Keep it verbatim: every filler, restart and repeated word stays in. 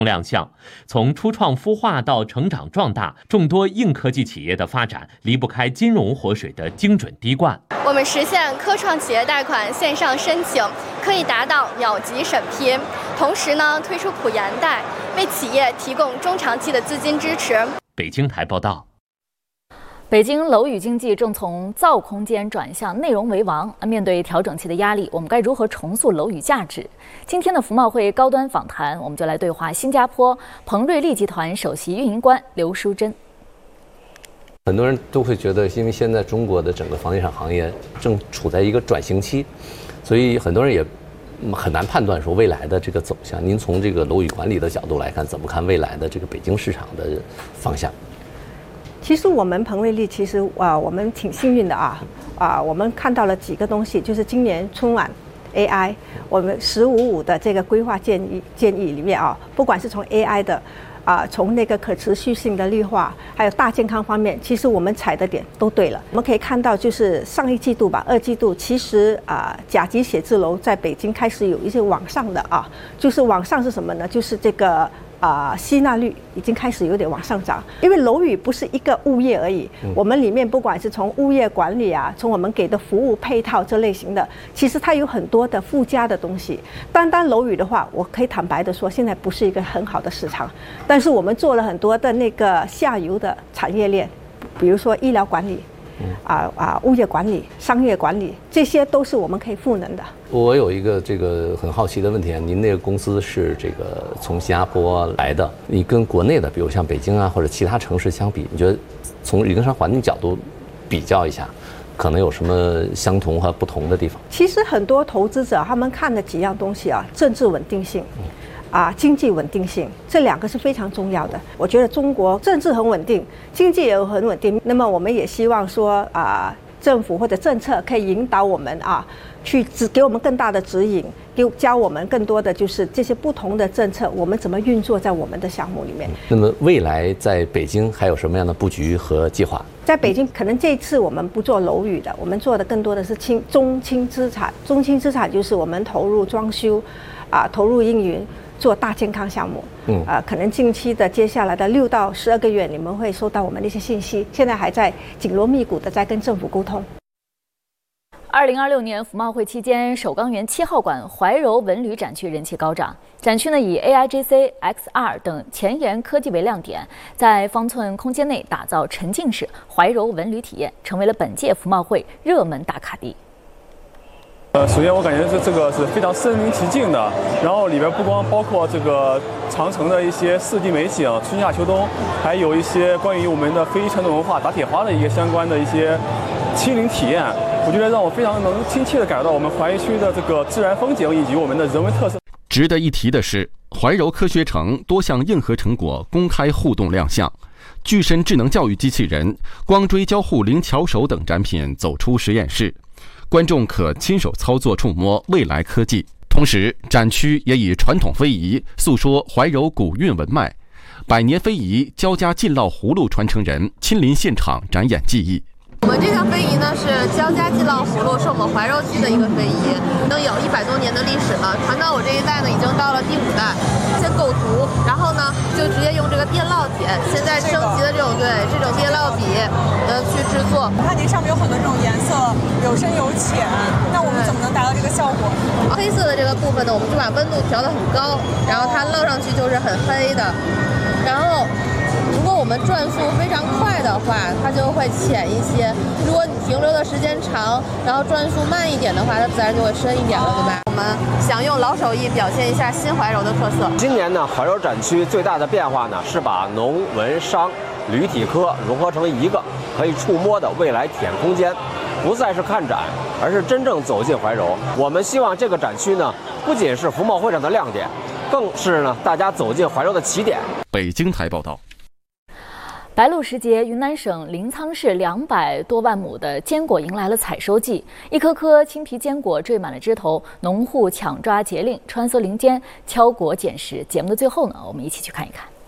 亮相。从初创孵化到成长壮大，众多硬科技企业的发展离不开金融活水的精准滴灌。 我们实现科创企业贷款线上申请可以达到秒级审批，同时呢推出普研贷，为企业提供中长期的资金支持。 北京台报道。 北京楼宇经济正从造空间转向内容为王，面对调整期的压力，我们该如何重塑楼宇价值？今天的服贸会高端访谈，我们就来对话新加坡鹏瑞丽集团首席运营官刘淑珍。 很多人都会觉得，因为现在中国的整个房地产行业正处在一个转型期，所以很多人也很难判断说未来的这个走向。您从这个楼宇管理的角度来看，怎么看未来的这个北京市场的方向？ 其实我们鹏瑞丽其实啊、呃，我们挺幸运的啊啊、呃，我们看到了几个东西，就是今年春晚 A I， 我们十五五的这个规划建议建议里面啊，不管是从 A I 的啊、呃，从那个可持续性的绿化，还有大健康方面，其实我们踩的点都对了。我们可以看到，就是上一季度吧，二季度其实啊、呃，甲级写字楼在北京开始有一些往上的啊，就是往上是什么呢？就是这个。啊、呃，吸纳率已经开始有点往上涨，因为楼宇不是一个物业而已，嗯、我们里面不管是从物业管理啊，从我们给的服务配套这类型的，其实它有很多的附加的东西。单单楼宇的话，我可以坦白的说，现在不是一个很好的市场，但是我们做了很多的那个下游的产业链，比如说医疗管理。啊啊，物业管理、商业管理，这些都是我们可以赋能的。 我有一个这个很好奇的问题啊，您那个公司是这个从新加坡来的，你跟国内的，比如像北京啊或者其他城市相比，你觉得从营商环境角度比较一下，可能有什么相同和不同的地方？ 其实很多投资者他们看的几样东西啊，政治稳定性。嗯啊，经济稳定性这两个是非常重要的。我觉得中国政治很稳定，经济也很稳定。那么我们也希望说啊，政府或者政策可以引导我们啊，去指给我们更大的指引，给教我们更多的就是这些不同的政策，我们怎么运作在我们的项目里面。 那么未来在北京还有什么样的布局和计划？ 在北京，可能这一次我们不做楼宇的，我们做的更多的是轻中轻资产。中轻资产就是我们投入装修，啊，投入运营。做大健康项目，嗯，啊、呃，可能近期的接下来的六到十二个月，你们会收到我们的一些信息。现在还在紧锣密鼓的在跟政府沟通。 二零二六年服贸会期间，首钢园七号馆怀柔文旅展区人气高涨。展区呢以 A I G C、X R 等前沿科技为亮点，在方寸空间内打造沉浸式怀柔文旅体验，成为了本届服贸会热门打卡地。 呃，首先我感觉这这个是非常身临其境的，然后里边不光包括这个长城的一些四季美景，春夏秋冬，还有一些关于我们的非遗传统文化打铁花的一些相关的一些亲临体验，我觉得让我非常能亲切地感受到我们怀柔区的这个自然风景以及我们的人文特色。 值得一提的是，怀柔科学城多项硬核成果公开互动亮相，具身智能教育机器人、光锥交互灵巧手等展品走出实验室。观众可亲手操作触摸未来科技，同时展区也以传统非遗诉说怀柔古韵文脉，百年非遗焦家劲烙葫芦传承人亲临现场展演技艺。 我们这项非遗呢是焦家劲烙葫芦，是我们怀柔区的一个非遗，已经有一百多年的历史了。传到我这一代呢，已经到了第五代。先构图，然后呢就直接用这个电烙铁，现在升级的这种对这种电烙笔，呃去制作。 我看您上面有很多这种颜色，有深有浅，那我们怎么能达到这个效果？ 黑色的这个部分呢，我们就把温度调得很高，然后它烙上去就是很黑的，然后。如果我们转速非常快的话，它就会浅一些；如果你停留的时间长，然后转速慢一点的话，它自然就会深一点了，对吧？我们想用老手艺表现一下新怀柔的特色。 今年呢，怀柔展区最大的变化呢，是把农文商旅体科融合成一个可以触摸的未来体验空间，不再是看展，而是真正走进怀柔。我们希望这个展区呢，不仅是服贸会上的亮点，更是呢大家走进怀柔的起点。 北京台报道。 白露时节，云南省临沧市两百多万亩的坚果迎来了采收季，一颗颗青皮坚果缀满了枝头，农户抢抓节令，穿梭林间，敲果捡食。节目的最后呢，我们一起去看一看。